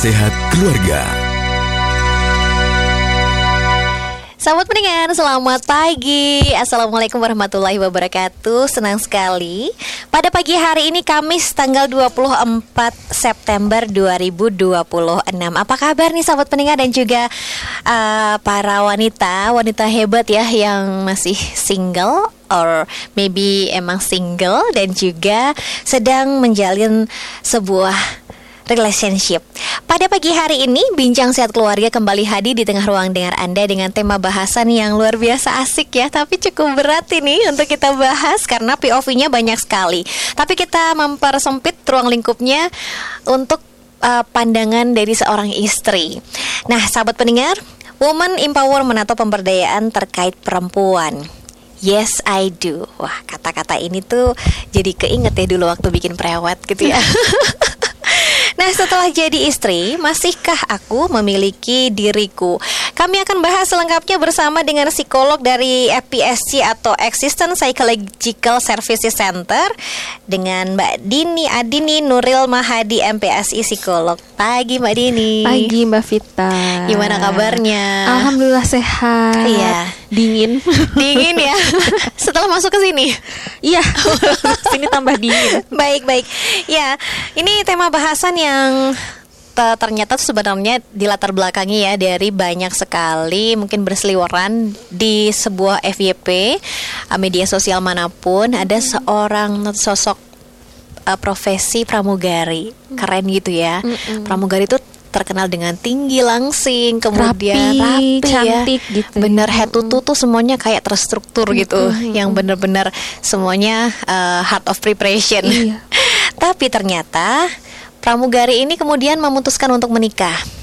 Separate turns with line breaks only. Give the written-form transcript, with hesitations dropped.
Sehat keluarga.
Sahabat pendengar, selamat pagi. Assalamualaikum warahmatullahi wabarakatuh. Senang sekali pada pagi hari ini Kamis tanggal 24 September 2026. Apa kabar nih sahabat pendengar dan juga para wanita hebat ya yang masih single or maybe emang single dan juga sedang menjalin sebuah relationship. Pada pagi hari ini, Bincang Sehat Keluarga kembali hadir di tengah ruang dengar Anda dengan tema bahasan yang luar biasa asik ya, tapi cukup berat ini untuk kita bahas karena POV-nya banyak sekali. Tapi kita mempersempit ruang lingkupnya untuk pandangan dari seorang istri. Nah, sahabat pendengar, woman empowerment atau pemberdayaan terkait perempuan. Yes, I do. Wah, kata-kata ini tuh jadi keinget ya dulu waktu bikin prewed gitu ya. Nah, setelah jadi istri, masihkah aku memiliki diriku? Kami akan bahas selengkapnya bersama dengan psikolog dari FPSC atau Existence Psychological Services Center dengan Mbak Dini Adini Nuril Mahadi MPSI psikolog. Pagi Mbak Dini.
Pagi Mbak Vita.
Gimana kabarnya?
Alhamdulillah sehat.
Iya.
Dingin.
Dingin ya. Setelah masuk ke sini.
Iya. Sini tambah dingin.
Baik. Ya, ini tema bahasan yang ternyata sebenarnya di latar belakangnya ya dari banyak sekali mungkin berseliweran di sebuah FYP media sosial manapun ada seorang sosok profesi pramugari. Keren gitu ya. Pramugari itu terkenal dengan tinggi langsing, kemudian rapi
cantik
ya.
gitu.
Bener head to toe tuh semuanya kayak terstruktur gitu, yang bener-bener semuanya heart of preparation.
Iya.
Tapi ternyata pramugari ini kemudian memutuskan untuk menikah.